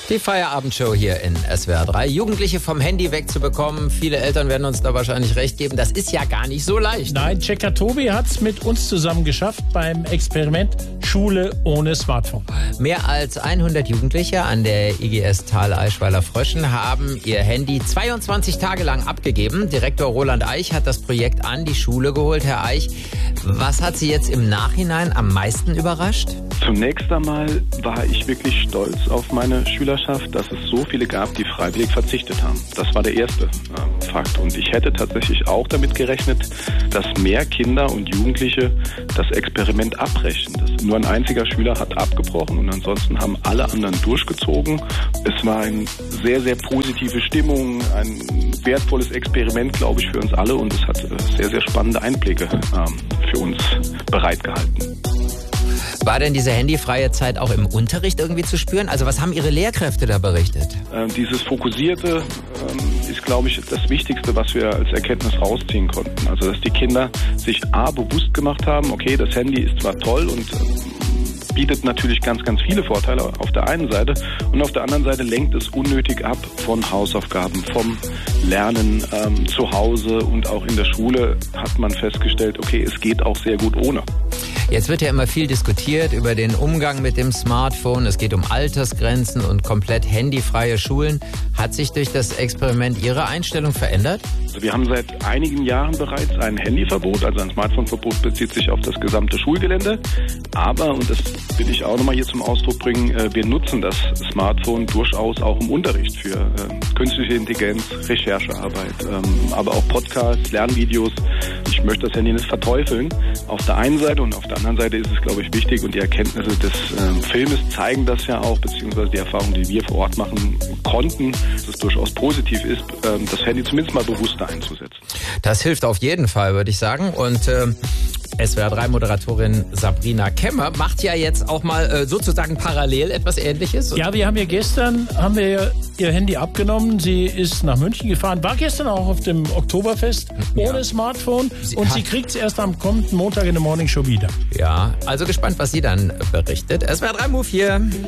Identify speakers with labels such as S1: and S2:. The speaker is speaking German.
S1: Die Feierabendshow hier in SWR 3. Jugendliche vom Handy wegzubekommen. Viele Eltern werden uns da wahrscheinlich recht geben. Das ist ja gar nicht so leicht.
S2: Nein, Checker Tobi hat es mit uns zusammen geschafft beim Experiment Schule ohne Smartphone.
S1: Mehr als 100 Jugendliche an der IGS Thal-Eichweiler Fröschen haben ihr Handy 22 Tage lang abgegeben. Direktor Roland Eich hat das Projekt an die Schule geholt. Herr Eich, was hat Sie jetzt im Nachhinein am meisten überrascht?
S3: Zunächst einmal war ich wirklich stolz auf meine Schülerschaft, dass es so viele gab, die freiwillig verzichtet haben. Das war der erste Fakt. Und ich hätte tatsächlich auch damit gerechnet, dass mehr Kinder und Jugendliche das Experiment abbrechen. Nur ein einziger Schüler hat abgebrochen und ansonsten haben alle anderen durchgezogen. Es war eine sehr, sehr positive Stimmung, ein wertvolles Experiment, glaube ich, für uns alle, und es hat sehr, sehr spannende Einblicke für uns bereitgehalten.
S1: War denn diese handyfreie Zeit auch im Unterricht irgendwie zu spüren? Also was haben Ihre Lehrkräfte da berichtet?
S3: Dieses Fokussierte ist, glaube ich, das Wichtigste, was wir als Erkenntnis rausziehen konnten. Also dass die Kinder sich bewusst gemacht haben, okay, das Handy ist zwar toll und bietet natürlich ganz, ganz viele Vorteile auf der einen Seite, und auf der anderen Seite lenkt es unnötig ab von Hausaufgaben, vom Lernen zu Hause, und auch in der Schule hat man festgestellt, okay, es geht auch sehr gut ohne.
S1: Jetzt wird ja immer viel diskutiert über den Umgang mit dem Smartphone. Es geht um Altersgrenzen und komplett handyfreie Schulen. Hat sich durch das Experiment Ihre Einstellung verändert?
S3: Also wir haben seit einigen Jahren bereits ein Handyverbot, also ein Smartphoneverbot bezieht sich auf das gesamte Schulgelände. Aber, und das will ich auch nochmal hier zum Ausdruck bringen, wir nutzen das Smartphone durchaus auch im Unterricht für künstliche Intelligenz, Recherchearbeit, aber auch Podcasts, Lernvideos. Ich möchte das Handy nicht verteufeln auf der einen Seite, und auf der anderen Seite ist es, glaube ich, wichtig, und die Erkenntnisse des Filmes zeigen das ja auch, beziehungsweise die Erfahrungen, die wir vor Ort machen konnten, dass es durchaus positiv ist, das Handy zumindest mal bewusster einzusetzen.
S1: Das hilft auf jeden Fall, würde ich sagen. Und SWR3-Moderatorin Sabrina Kemmer macht ja jetzt auch mal sozusagen parallel etwas Ähnliches.
S2: Ja, wir haben ja gestern ihr Handy abgenommen. Sie ist nach München gefahren, war gestern auch auf dem Oktoberfest ohne Smartphone, und sie kriegt es erst am kommenden Montag in der Morningshow wieder.
S1: Ja, also gespannt, was sie dann berichtet. SWR3 Move hier.